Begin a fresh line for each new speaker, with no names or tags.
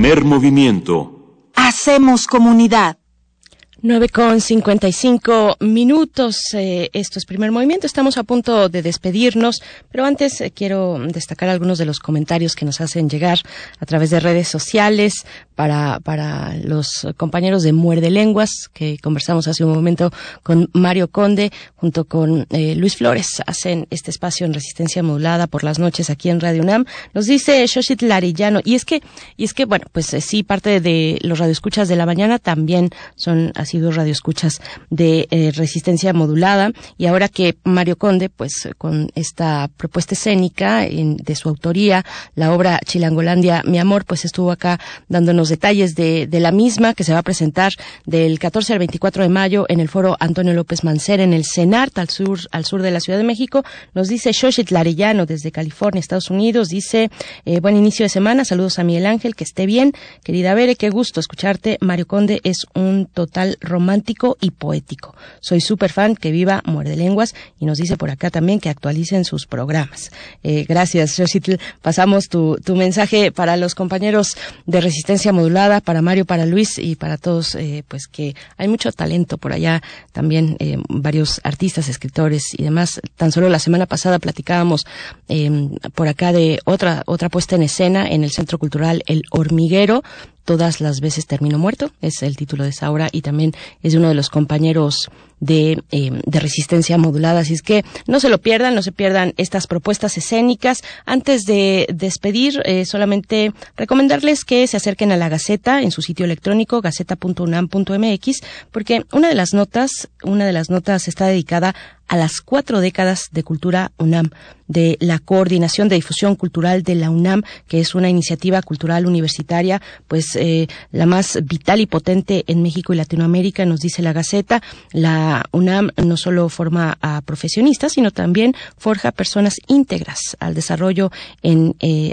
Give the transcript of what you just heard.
Primer movimiento.
Hacemos comunidad.
9:55. Esto es Primer Movimiento. Estamos a punto de despedirnos, pero antes quiero destacar algunos de los comentarios que nos hacen llegar a través de redes sociales para los compañeros de Muerde Lenguas, que conversamos hace un momento con Mario Conde, junto con Luis Flores. Hacen este espacio en Resistencia Modulada por las noches aquí en Radio UNAM. Nos dice Xochitl Arellano, y es que, bueno, pues sí, parte de los radioescuchas de la mañana también son así dos radioescuchas de Resistencia Modulada, y ahora que Mario Conde, pues con esta propuesta escénica de su autoría, la obra Chilangolandia, Mi Amor, pues estuvo acá dándonos detalles de la misma, que se va a presentar del 14 al 24 de mayo en el Foro Antonio López Mancera, en el CENART, al sur de la Ciudad de México. Nos dice Xochitl Arellano desde California, Estados Unidos, dice, buen inicio de semana, saludos a Miguel Ángel, que esté bien, querida Bere, qué gusto escucharte. Mario Conde es un total romántico y poético. Soy súper fan, que viva Muerde Lenguas, y nos dice por acá también que actualicen sus programas. Gracias, Xochitl. Pasamos tu mensaje para los compañeros de Resistencia Modulada, para Mario, para Luis y para todos, pues que hay mucho talento por allá también, varios artistas, escritores y demás. Tan solo la semana pasada platicábamos por acá de otra puesta en escena en el Centro Cultural El Hormiguero. Todas las veces termino muerto, es el título de esa obra, y también es de uno de los compañeros de Resistencia Modulada. Así es que no se pierdan estas propuestas escénicas. Antes de despedir, solamente recomendarles que se acerquen a la Gaceta en su sitio electrónico, gaceta.unam.mx, porque una de las notas está dedicada a las 4 décadas de Cultura UNAM, de la Coordinación de Difusión Cultural de la UNAM, que es una iniciativa cultural universitaria, pues la más vital y potente en México y Latinoamérica, nos dice la Gaceta. La UNAM no solo forma a profesionistas, sino también forja personas íntegras al desarrollo en